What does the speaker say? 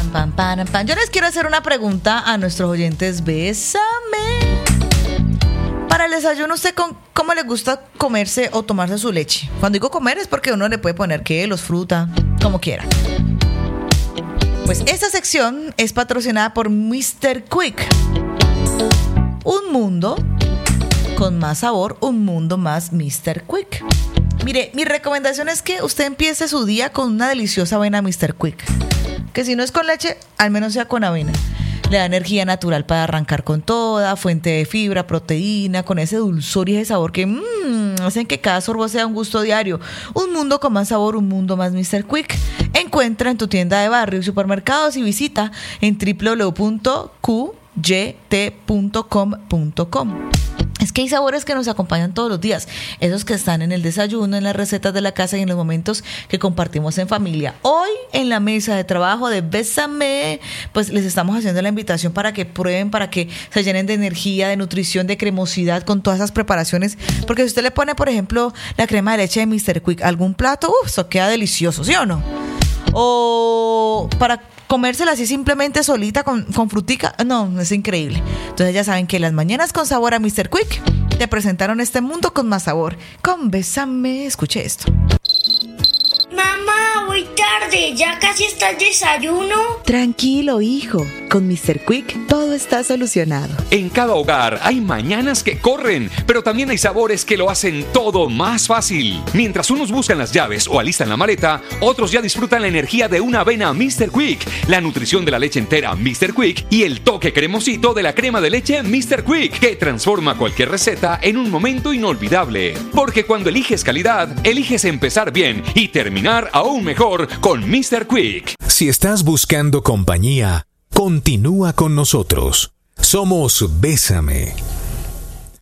pam, pam, pam. Yo les quiero hacer una pregunta a nuestros oyentes. Bésame. Para el desayuno, ¿usted cómo le gusta comerse o tomarse su leche? Cuando digo comer es porque uno le puede poner quesos, fruta, como quiera. Pues esta sección es patrocinada por Mr. Quick. Un mundo con más sabor, un mundo más Mr. Quick. Mire, mi recomendación es que usted empiece su día con una deliciosa avena Mr. Quick. Que si no es con leche, al menos sea con avena. Le da energía natural para arrancar con toda, fuente de fibra, proteína, con ese dulzor y ese sabor que hacen que cada sorbo sea un gusto diario. Un mundo con más sabor, un mundo más Mr. Quick. Encuentra en tu tienda de barrio y supermercados y visita en www.qyt.com.com. Es que hay sabores que nos acompañan todos los días, esos que están en el desayuno, en las recetas de la casa y en los momentos que compartimos en familia. Hoy en la mesa de trabajo de Bésame, pues les estamos haciendo la invitación para que prueben, para que se llenen de energía, de nutrición, de cremosidad con todas esas preparaciones, porque si usted le pone, por ejemplo, la crema de leche de Mr. Quick a algún plato, eso queda delicioso, ¿sí o no? O para comérsela así simplemente solita con frutica, no, es increíble. Entonces ya saben que las mañanas con sabor a Mr. Quick te presentaron este mundo con más sabor. Con Bésame, escuche esto. Mamá, voy tarde, ya casi está el desayuno. Tranquilo, hijo. Con Mr. Quick todo está solucionado. En cada hogar hay mañanas que corren, pero también hay sabores que lo hacen todo más fácil. Mientras unos buscan las llaves o alistan la maleta, otros ya disfrutan la energía de una avena Mr. Quick, la nutrición de la leche entera Mr. Quick y el toque cremosito de la crema de leche Mr. Quick, que transforma cualquier receta en un momento inolvidable. Porque cuando eliges calidad, eliges empezar bien y terminar aún mejor con Mr. Quick. Si estás buscando compañía, continúa con nosotros. Somos Bésame.